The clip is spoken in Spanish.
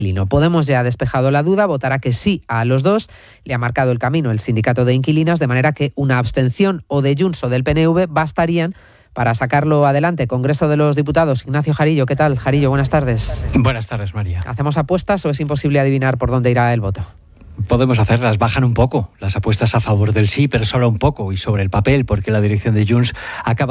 Podemos ya ha despejado la duda, votará que sí a los dos. Le ha marcado el camino el sindicato de inquilinas, de manera que una abstención o de Junts o del PNV bastarían para sacarlo adelante. Congreso de los Diputados. Ignacio Jarillo, ¿qué tal? Jarillo, buenas tardes. Buenas tardes, María. ¿Hacemos apuestas o es imposible adivinar por dónde irá el voto? Podemos hacerlas, bajan un poco las apuestas a favor del sí, pero solo un poco, y sobre el papel, porque la dirección de Junts acaba